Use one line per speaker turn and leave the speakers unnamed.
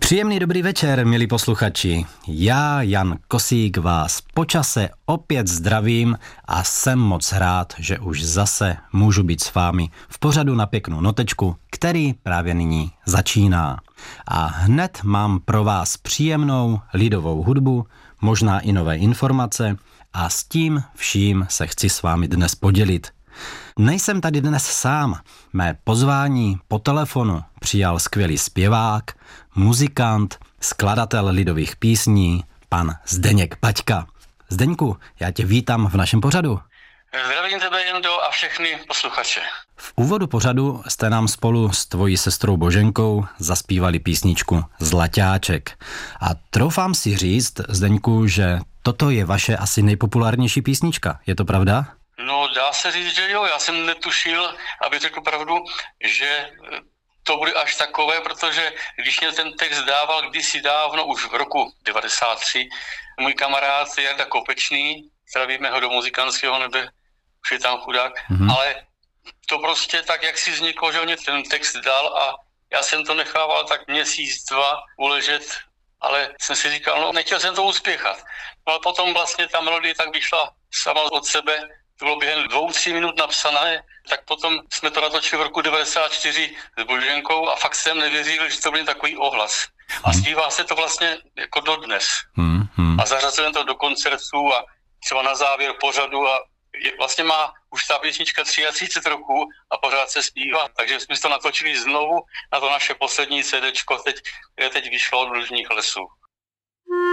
Příjemný dobrý večer, milí posluchači. Já, Jan Kosík, vás po čase opět zdravím a jsem moc rád, že už zase můžu být s vámi v pořadu Na pěknou notečku, který právě nyní začíná. A hned mám pro vás příjemnou lidovou hudbu, možná i nové informace a s tím vším se chci s vámi dnes podělit. Nejsem tady dnes sám. Mé pozvání po telefonu přijal skvělý zpěvák, muzikant, skladatel lidových písní, pan Zdeněk Paťka. Zdeňku, já tě vítám v našem pořadu.
Zdravím tebe, Jendo, a všechny posluchače.
V úvodu pořadu jste nám spolu s tvojí sestrou Boženkou zaspívali písničku Zlaťáček. A troufám si říct, Zdeňku, že toto je vaše asi nejpopulárnější písnička. Je to pravda?
No, dá se říct, že jo. Já jsem netušil, aby řekl pravdu, že to bude až takové, protože když mě ten text dával kdysi dávno, už v roku 93, můj kamarád Jarda Kopečný, zdravíme ho do muzikantského nebe, už je tam chudák, ale to prostě tak, jak si vzniklo, že on mě ten text dal a já jsem to nechával tak měsíc, dva uležet, ale jsem si říkal, no nechtěl jsem to uspěchat. No ale potom vlastně ta melodie tak vyšla sama od sebe, to bylo během 2-3 minut napsané, tak potom jsme to natočili v roku 94 s Boženkou a fakt jsem nevěřil, že to byl takový ohlas. A zpívá se to vlastně jako dodnes. A zařazujeme to do koncertů a třeba na závěr pořadu a vlastně má už ta písnička 33 roků a pořád se zpívá. Takže jsme to natočili znovu na to naše poslední CDčko, které teď vyšlo od Lužních lesů.